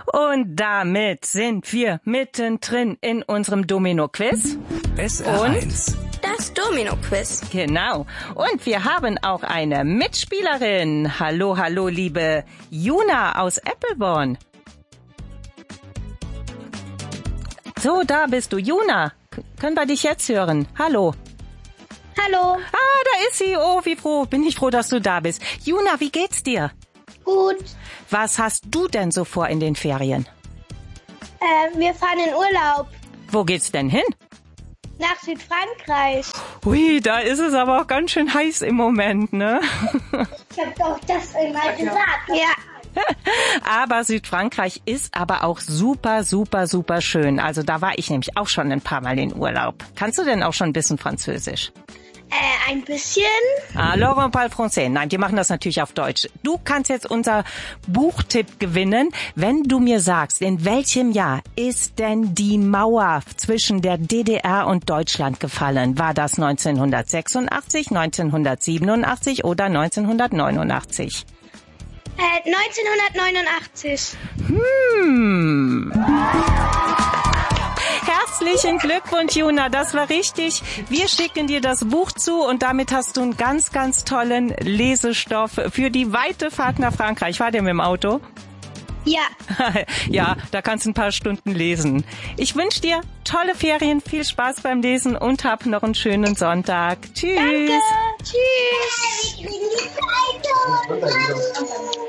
Und damit sind wir mittendrin in unserem Domino-Quiz. SR1. Das Domino-Quiz. Genau. Und wir haben auch eine Mitspielerin. Hallo, hallo, liebe Juna aus Appleborn. So, da bist du. Juna, können wir dich jetzt hören? Hallo. Hallo. Ah, da ist sie. Oh, wie froh. Bin ich froh, dass du da bist. Juna, wie geht's dir? Gut. Was hast du denn so vor in den Ferien? Wir fahren in Urlaub Wo geht's denn hin? nach Südfrankreich. Hui, da ist es aber auch ganz schön heiß im Moment, ne? Ich habe doch das einmal gesagt. Ja. Aber Südfrankreich ist aber auch super, super, super schön. Also da war ich nämlich auch schon ein paar Mal in Urlaub. Kannst du denn auch schon ein bisschen Französisch? Ein bisschen. Alors on parle français. Nein, wir machen das natürlich auf Deutsch. Du kannst jetzt unser Buchtipp gewinnen, wenn du mir sagst, in welchem Jahr ist denn die Mauer zwischen der DDR und Deutschland gefallen? War das 1986, 1987 oder 1989? 1989. Herzlichen Glückwunsch, Juna, das war richtig. Wir schicken dir das Buch zu und damit hast du einen ganz, ganz tollen Lesestoff für die weite Fahrt nach Frankreich. War der mit dem Auto? Ja. Ja, da kannst du ein paar Stunden lesen. Ich wünsche dir tolle Ferien, viel Spaß beim Lesen und hab noch einen schönen Sonntag. Tschüss. Danke. Tschüss.